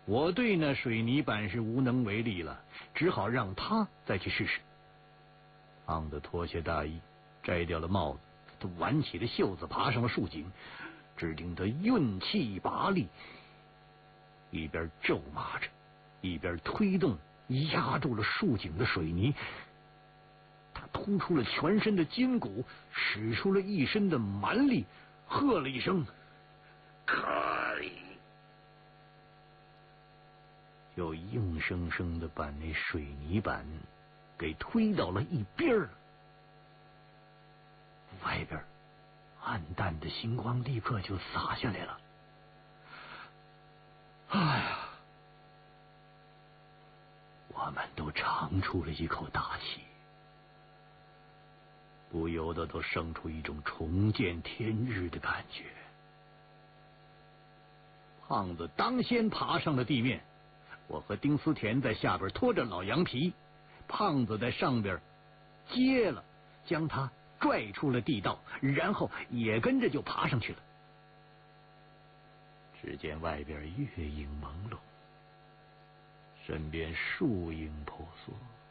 我对那水泥板是无能为力了，只好让他再去试试。胖子脱下大衣，摘掉了帽子，他挽起了袖子，爬上了树井，只听他运气拔力，一边咒骂着，一边推动压住了树井的水泥。他突出了全身的筋骨，使出了一身的蛮力，喝了一声可以，就硬生生的把那水泥板给推到了一边儿。外边暗淡的星光立刻就洒下来了。哎呀，我们都长出了一口大气，不由得都生出一种重见天日的感觉。胖子当先爬上了地面，我和丁思甜在下边拖着老羊皮，胖子在上边接了，将他拽出了地道，然后也跟着就爬上去了。只见外边月影朦胧，身边树影婆娑，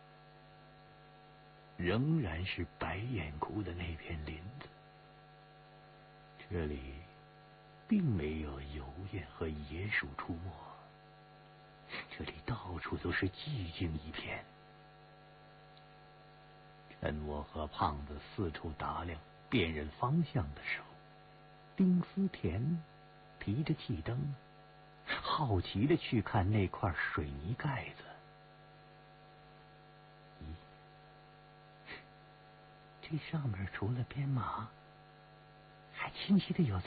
仍然是白眼谷的那片林子。这里并没有游雁和野鼠出没，这里到处都是寂静一片。趁我和胖子四处打量辨认方向的时候，丁思甜提着气灯，好奇的去看那块水泥盖子。咦，这上面除了编码，还清晰的有